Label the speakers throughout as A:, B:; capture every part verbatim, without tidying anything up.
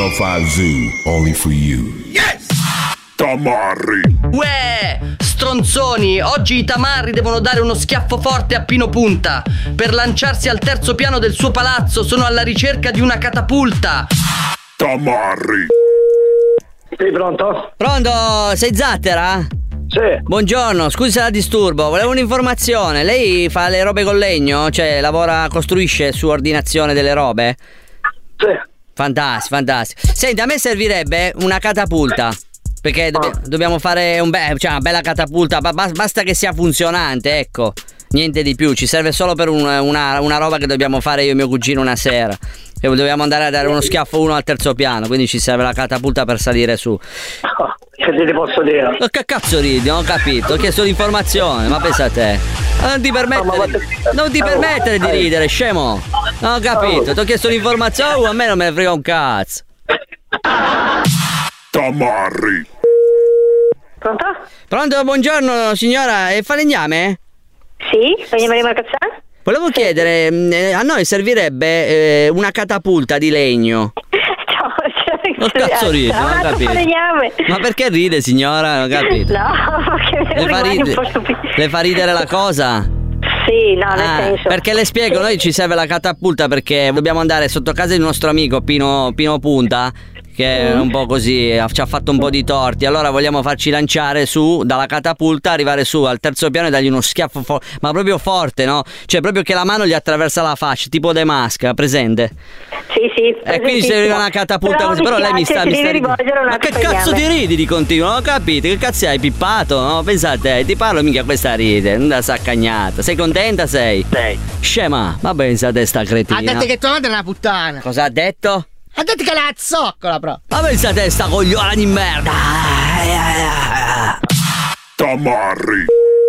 A: centocinque Zoo, only for you.
B: Yes!
C: Tamarri.
D: Uè, stronzoni, oggi i tamarri devono dare uno schiaffo forte a Pino Punta. Per lanciarsi al terzo piano del suo palazzo sono alla ricerca di una catapulta.
C: Tamarri.
E: Sei pronto?
D: Pronto, sei Zattera?
E: Sì.
D: Buongiorno, scusi se la disturbo, volevo un'informazione. Lei fa le robe con legno? Cioè lavora, costruisce su ordinazione delle robe?
E: Sì.
D: Fantastico, fantastico. Senti, a me servirebbe una catapulta. Perché dobb-
E: Ah.
D: dobbiamo fare un be- cioè una bella catapulta, ba- basta che sia funzionante, ecco. Niente di più, ci serve solo per un, una, una roba che dobbiamo fare io e mio cugino una sera. E dobbiamo andare a dare uno schiaffo uno al terzo piano, quindi ci serve la catapulta per salire su.
E: Oh, che ti posso dire?
D: Ma che cazzo ridi? Non ho capito, ho chiesto l'informazione, ma pensa a te. Non ti permettere, non ti permettere di ridere, scemo. Non ho capito, ti ho chiesto l'informazione, oh, a me non me ne frega un cazzo.
C: Tamarri.
F: Pronto?
D: Pronto, buongiorno signora, è falegname?
F: Sì, falegname di Marcazzano?
D: Volevo chiedere, mh, a noi servirebbe eh, una catapulta di legno.
F: Ciao,
D: Ma cazzo ride, non ho capito.
F: falegname.
D: Ma perché ride signora? Non ho capito.
F: No, perché
D: Le fa,
F: rimani un po'
D: ride-
F: stupito.
D: le fa ridere la cosa?
F: Sì, no, nel
D: Ah,
F: senso.
D: perché le spiego, noi ci serve la catapulta perché dobbiamo andare sotto casa di nostro amico Pino, Pino Punta, che è un po' così, ci ha fatto un po' di torti. Allora vogliamo farci lanciare su dalla catapulta, arrivare su al terzo piano e dargli uno schiaffo fo- ma proprio forte, no? Cioè proprio che la mano gli attraversa la faccia, tipo De Masca, presente?
F: Sì, sì.
D: E quindi se arriva una catapulta
F: però
D: così,
F: mi
D: però lei mi
F: spiace,
D: sta,
F: ti
D: mi sta
F: devi
D: ridendo.
F: rivolgere a un
D: Ma che
F: altro
D: cazzo
F: falegname.
D: ti ridi di continuo? Non ho capito, che cazzo hai pippato? No, pensa a te, ti parlo mica questa ride, non da saccagnata. Sei contenta sei?
E: Sei.
D: Scema, ma pensa a te sta cretina.
B: Ha detto che tua madre è una puttana.
D: Cosa ha detto?
B: Ha detto che la zoccola, però.
D: Ma pensa a te sta cogliona di merda.
C: Tamarri.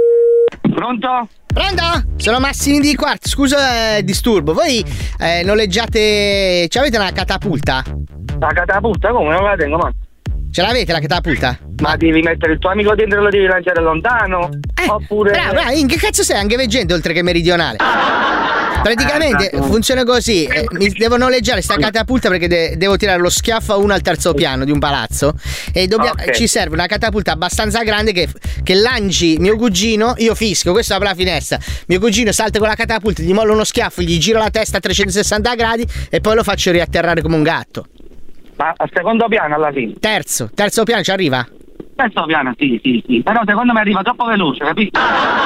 E: Pronto?
B: Pronto? Sono Massini di Quarto, scusa il disturbo. Voi eh, noleggiate... Ci avete una catapulta?
E: La catapulta come? Non la tengo, ma.
B: Ce l'avete la catapulta?
E: Ma devi mettere il tuo amico dentro e lo devi lanciare lontano?
B: Eh,
E: Oppure.
B: Bravo, bravo, in che cazzo sei? Anche veggente oltre che meridionale. Praticamente
E: Eh,
B: funziona così, eh, mi devo noleggiare sta catapulta perché de- devo tirare lo schiaffo a uno al terzo piano di un palazzo e dobbia-
E: Ok.
B: ci serve una catapulta abbastanza grande che, che lanci mio cugino, io fischio, questo apre la finestra, mio cugino salta con la catapulta, gli mollo uno schiaffo, gli giro la testa a trecentosessanta gradi e poi lo faccio riatterrare come un gatto.
E: Ma al secondo piano alla fine.
B: Terzo, terzo piano ci arriva?
E: Terzo piano, sì, sì, sì. Però secondo me arriva troppo veloce, capito?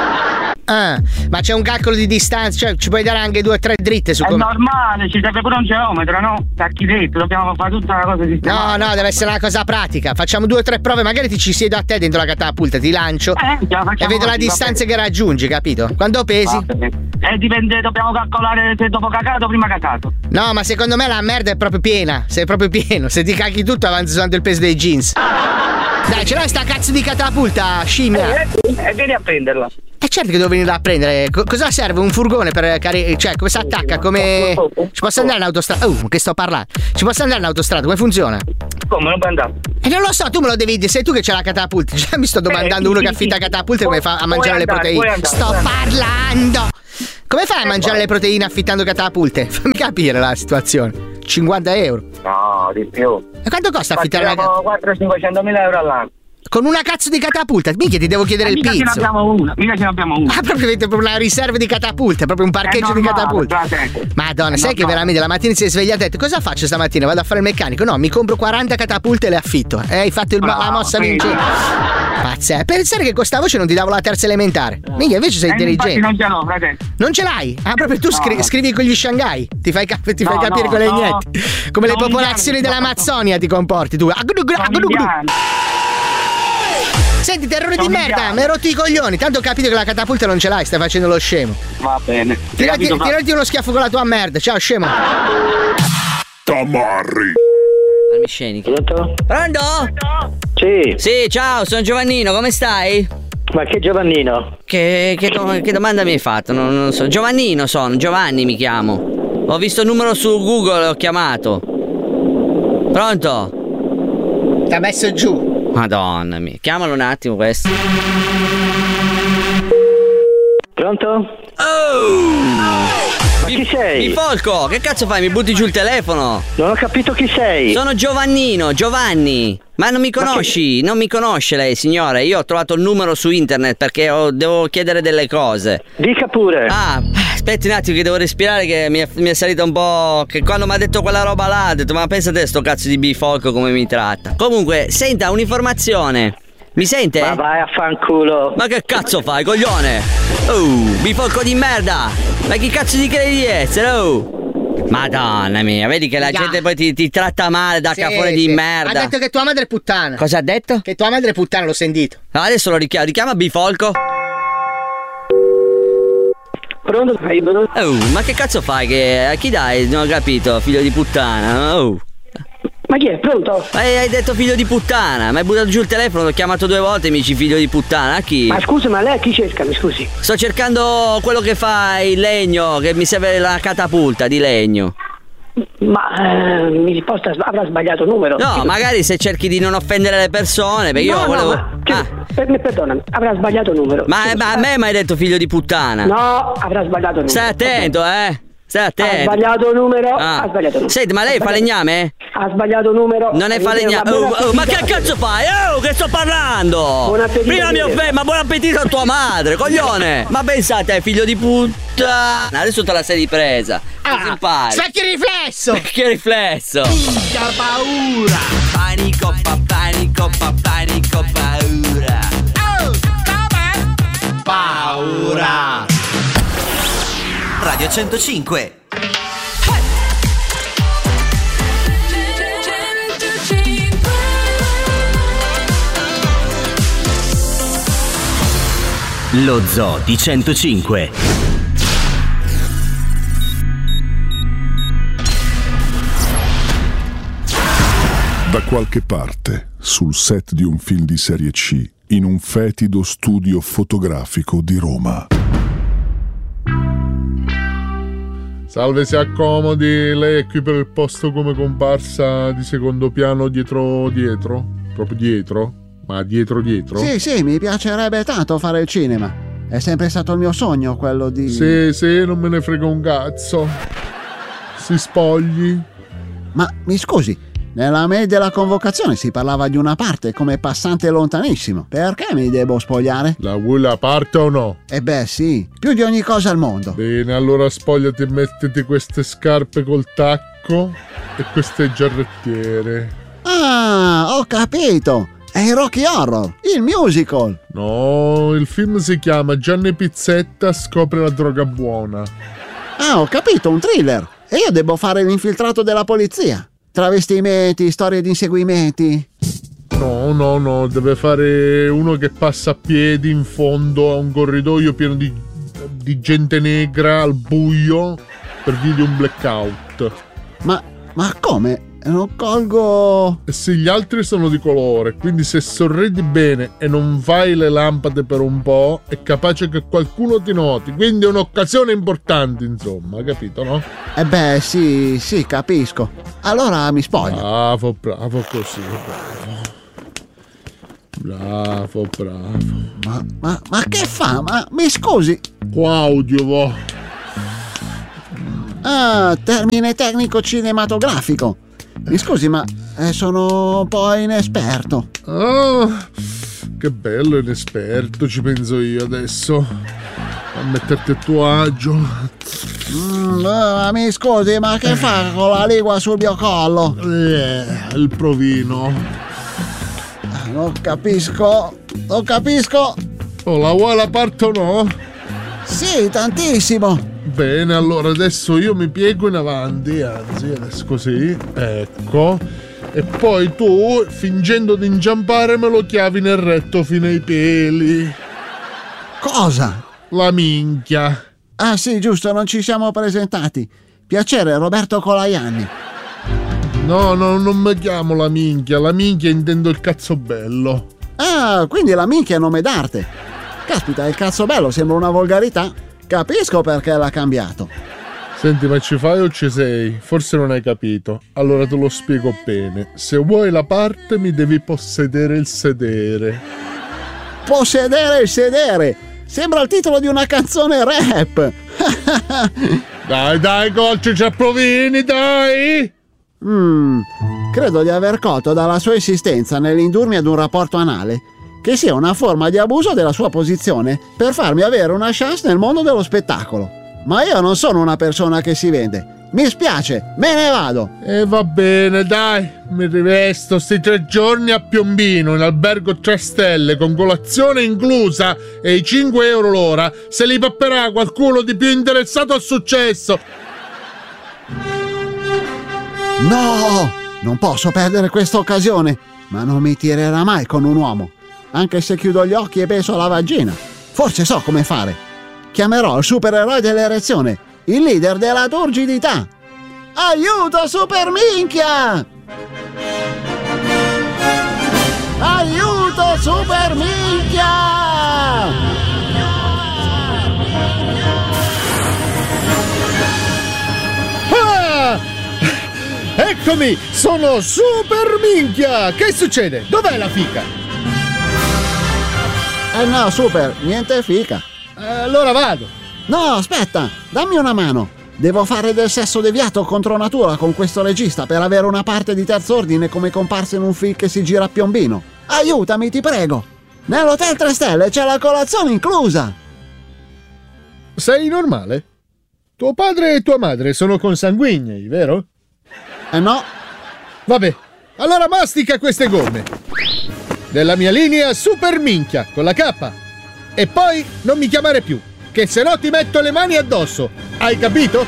B: Ah, ma c'è un calcolo di distanza, cioè ci puoi dare anche due o tre dritte su
E: È
B: come...
E: normale, ci serve pure un geometro, no? Architetto, dobbiamo fare tutta la cosa
B: No,
E: sistemata.
B: no, deve essere una cosa pratica. Facciamo due o tre prove, magari ti ci siedo a te dentro la catapulta, ti lancio
E: Eh, ce la facciamo
B: e vedo la
E: così, va
B: distanza
E: bene.
B: che raggiungi, capito? Quando pesi?
E: Va bene. Eh, dipende, dobbiamo calcolare se dopo cagato o prima cagato.
B: No, ma secondo me la merda è proprio piena. Sei proprio pieno. Se ti cacchi tutto avanza soltanto il peso dei jeans. Dai, ce l'hai sta cazzo di catapulta, scimmia?
E: E eh, eh, vieni a prenderla.
B: E certo che devo venire a prendere. Co- cosa serve? Un furgone per caricare? Cioè, come si attacca? Come. Ci posso andare in autostrada? Uh, che sto parlando? Ci posso andare in autostrada? Come funziona?
E: Come non puoi andare?
B: E non lo so, tu me lo devi dire, sei tu che c'è la catapulta. Già mi sto domandando
E: Eh,
B: uno
E: sì,
B: che affitta
E: sì,
B: catapulta e come fa a
E: puoi
B: mangiare le
E: andare,
B: proteine.
E: puoi andare,
B: Sto
E: puoi andare.
B: parlando! Come fai a mangiare le proteine affittando catapulte? Fammi capire la situazione. cinquanta euro.
E: No, di più.
B: E quanto costa affittare una
E: Facciamo
B: catapulta?
E: quattrocento cinquecento mila euro all'anno.
B: Con una cazzo di catapulta? Minchia, ti devo chiedere
E: Eh,
B: il
E: mica ce ne
B: pizzo.
E: abbiamo una, mica ce ne abbiamo una.
B: Ah, proprio avete proprio una riserva di catapulte, proprio un parcheggio
E: È
B: di
E: normale,
B: catapulte.
E: frate.
B: Madonna,
E: È
B: sai che
E: normale.
B: veramente la mattina si sei svegliato e hai detto cosa faccio stamattina? Vado a fare il meccanico? No, mi compro quaranta catapulte e le affitto. E hai fatto il-
E: Bravo,
B: la mossa
E: vedi.
B: vincente. Pazzesco. Pensare che con sta voce non ti davo la terza elementare. Minchia, invece sei
E: Eh,
B: intelligente.
E: infatti non ce l'ho, frate.
B: Non ce l'hai? Ah, proprio tu
E: No,
B: scri-
E: no.
B: scrivi con gli Shanghai. Ti fai, cap- ti fai
E: No,
B: capire
E: no,
B: con le
E: no.
B: gnette. Come le
E: Non mi
B: popolazioni
E: piace.
B: dell'Amazzonia ti comporti tu. Agudugru,
E: Non mi
B: agudugru.
E: piace.
B: Senti, terrore
E: Non
B: di
E: mi
B: merda,
E: piace.
B: mi hai rotto i coglioni. Tanto ho capito che la catapulta non ce l'hai, stai facendo lo scemo.
E: Va bene.
B: Tirati,
E: Capito, fra-
B: tirati uno schiaffo con la tua merda. Ciao, scemo.
C: Tamarri.
D: Armi sceniche.
E: Pronto?
D: Pronto?
E: Sì,
D: Sì, ciao, sono Giovannino, come stai?
E: ma che Giovannino?
D: Che, che do- che domanda mi hai fatto? Non, non so. Giovannino sono, Giovanni mi chiamo. Ho visto il numero su Google e ho chiamato. Pronto?
B: Ti ha messo giù.
D: Madonna mia, chiamalo un attimo questo.
E: Pronto?
D: Oh!
G: Ma chi sei?
D: Bifolco, che cazzo fai? Mi butti giù il telefono?
G: Non ho capito chi sei.
D: Sono Giovannino, Giovanni. Ma non mi conosci? Non mi conosce lei, signore. Io ho trovato il numero su internet perché ho, devo chiedere delle cose.
G: Dica pure.
D: Ah, aspetti un attimo che devo respirare, che mi è, mi è salita un po'. Che quando mi ha detto quella roba là, ho detto, ma pensa te sto cazzo di bifolco come mi tratta. Comunque, senta, un'informazione. Mi sente?
G: Ma vai a fanculo.
D: Ma che cazzo fai, coglione? Oh, bifolco di merda. Ma chi cazzo di credi di essere, oh? Madonna mia, vedi che la
B: Ya.
D: gente poi ti, ti tratta male da
B: Sì,
D: cafone
B: sì.
D: di merda.
B: Ha detto che tua madre è puttana.
D: Cosa ha detto?
B: Che tua madre è puttana, l'ho sentito.
D: Ah, adesso lo richiama, richiama bifolco.
G: Pronto?
D: Oh, ma che cazzo fai? Che a chi dai? Non ho capito, figlio di puttana. Oh.
G: Ma chi è? Pronto?
D: Ma hai detto figlio di puttana, mi hai buttato giù il telefono, l'ho chiamato due volte e mi dici figlio di puttana, a chi?
G: Ma scusi, ma lei a chi cerca? Mi scusi.
D: Sto cercando quello che fa il legno, che mi serve la catapulta di legno.
G: Ma eh, mi risposta avrà sbagliato numero.
D: No, magari se cerchi di non offendere le persone, perché
G: no,
D: io volevo.
G: No, ma, cioè,
D: ah.
G: per, perdonami, avrà sbagliato numero.
D: Ma, ma a me mi hai detto figlio di puttana.
G: No, avrà sbagliato numero.
D: Stai attento, okay. eh. Stai attento.
G: Ha sbagliato numero.
D: Ah.
G: Ha sbagliato numero.
D: Senti, ma lei fa legname?
G: Ha sbagliato numero.
D: Non è falegname. Oh, oh, ma che cazzo fai? Oh, che sto parlando?
G: Buon appetito.
D: Prima mi offende, ma buon appetito a tua madre, coglione. Ma pensate, figlio di puttana. Adesso te la sei ripresa.
B: Ah,
D: impari.
B: specchio riflesso.
D: Che riflesso.
B: Minchia paura.
D: Panico, pa, panico, pa, panico, paura.
B: Oh, come? Paura.
H: Radio centocinque. Lo Zoo di centocinque.
C: Da qualche parte, sul set di un film di serie C, in un fetido studio fotografico di Roma.
I: Salve, si accomodi, lei è qui per il posto come comparsa di secondo piano dietro dietro? Proprio dietro? Ma dietro dietro?
J: Sì, sì, mi piacerebbe tanto fare il cinema. È sempre stato il mio sogno quello di...
I: Sì, sì, non me ne frega un cazzo. Si spogli.
J: Ma mi scusi, nella mail della convocazione si parlava di una parte come passante lontanissimo. Perché mi devo spogliare?
I: La vuoi la parte o no?
J: Eh beh sì, più di ogni cosa al mondo.
I: Bene, allora spogliati e mettiti queste scarpe col tacco e queste giarrettiere.
J: Ah, ho capito! È il Rocky Horror, il musical.
I: No, il film si chiama Gianni Pizzetta scopre la droga buona.
J: Ah, ho capito, un thriller. E io devo fare l'infiltrato della polizia. Travestimenti, storie di inseguimenti.
I: No, no, no, deve fare uno che passa a piedi in fondo a un corridoio pieno di, di gente negra al buio per via di un blackout.
J: Ma, ma come? Non colgo...
I: E sì, gli altri sono di colore, quindi se sorridi bene e non fai le lampade per un po', è capace che qualcuno ti noti. Quindi è un'occasione importante, insomma, capito, no?
J: Eh beh, sì, sì, capisco. Allora mi spoglio.
I: Bravo, bravo così, bravo. Bravo, bravo.
J: Ma, ma, ma che fa? Ma mi scusi?
I: Claudio, vo.
J: Ah, termine tecnico cinematografico. Mi scusi, ma eh, sono un po' inesperto.
I: Oh, che bello inesperto, ci penso io adesso. A metterti a tuo agio.
J: Mm, ah, mi scusi, ma che fa con la lingua sul mio collo?
I: Eh, il provino.
J: Non capisco, non capisco.
I: Oh, la vuoi la parte o no?
J: Sì, tantissimo.
I: Bene, allora adesso io mi piego in avanti, anzi adesso così, ecco, e poi tu, fingendo di inciampare, me lo chiavi nel retto fino ai peli.
J: Cosa?
I: La minchia.
J: Ah sì, giusto, non ci siamo presentati. Piacere, Roberto Colaianni.
I: No, no, non mi chiamo la minchia, la minchia intendo il cazzo bello.
J: Ah, quindi la minchia è nome d'arte. Caspita, il cazzo bello sembra una volgarità. Capisco perché l'ha cambiato.
I: Senti, ma ci fai o ci sei? Forse non hai capito. Allora te lo spiego bene. Se vuoi la parte mi devi possedere il sedere.
J: Possedere il sedere? Sembra il titolo di una canzone rap.
I: Dai, dai, Colci, ci approvini, dai!
J: Mm, credo di aver colto dalla sua insistenza nell'indurmi ad un rapporto anale che sia una forma di abuso della sua posizione per farmi avere una chance nel mondo dello spettacolo. Ma io non sono una persona che si vende. Mi spiace, me ne vado.
I: E va bene, dai, mi rivesto sti tre giorni a Piombino, in albergo tre stelle, con colazione inclusa e i cinque euro l'ora. Se li papperà qualcuno di più interessato al successo.
J: No, non posso perdere questa occasione. Ma non mi tirerà mai con un uomo. Anche se chiudo gli occhi e penso alla vagina. Forse so come fare. Chiamerò il supereroe dell'erezione, il leader della turgidità. Aiuto, super minchia! Aiuto, super minchia!
K: Ah! Eccomi, sono super minchia! Che succede? Dov'è la fica?
J: Eh no, super, niente fica.
K: Eh, allora vado.
J: No, aspetta, dammi una mano. Devo fare del sesso deviato contro natura con questo regista per avere una parte di terzo ordine come comparsa in un film che si gira a Piombino. Aiutami, ti prego. Nell'hotel tre stelle c'è la colazione inclusa.
K: Sei normale? Tuo padre e tua madre sono consanguinei, vero?
J: Eh no.
K: Vabbè, allora mastica queste gomme. Della mia linea super minchia con la K. E poi non mi chiamare più, che se no ti metto le mani addosso. Hai capito?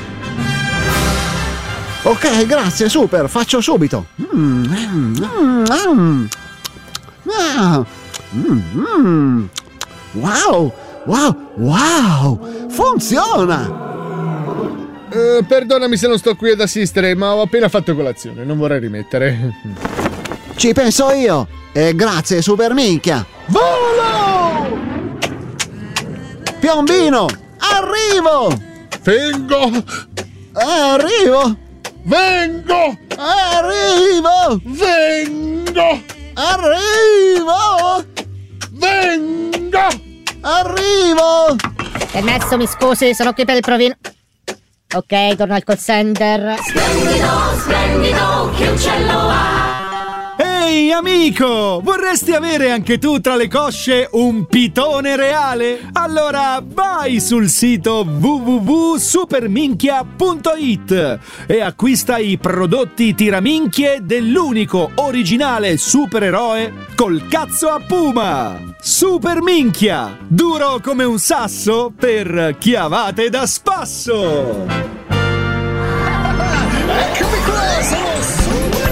J: Ok, grazie, super, faccio subito. Mm, mm, mm, mm. Ah, mm, mm. Wow, wow, wow, funziona!
K: Uh, perdonami se non sto qui ad assistere, ma ho appena fatto colazione, non vorrei rimettere.
J: Ci penso io! E grazie, super minchia!
K: Volo!
J: Piombino, arrivo!
I: Vengo!
J: Arrivo!
I: Vengo!
J: Arrivo!
I: Vengo!
J: Arrivo!
I: Vengo!
J: Arrivo!
L: Permesso, mi scusi, sono qui per il provino. Ok, torno al call center.
M: Splendido, splendido, che uccello ha!
N: Ehi amico, vorresti avere anche tu tra le cosce un pitone reale? Allora vai sul sito w w w punto superminchia punto it e acquista i prodotti tiraminchie dell'unico originale supereroe col cazzo a puma. Superminchia, duro come un sasso per chiavate da spasso.
K: Eccomi qua, sono